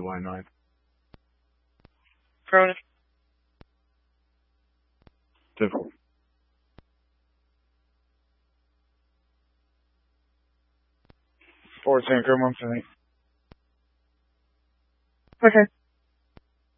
July 9th. Affirmative. Difficult. Forward St. Grim 178. Okay.